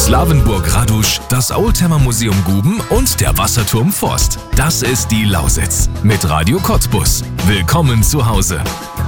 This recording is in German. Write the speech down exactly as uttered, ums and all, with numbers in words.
Slawenburg-Radusch, das Oldtimer-Museum Guben und der Wasserturm Forst. Das ist die Lausitz mit Radio Cottbus. Willkommen zu Hause.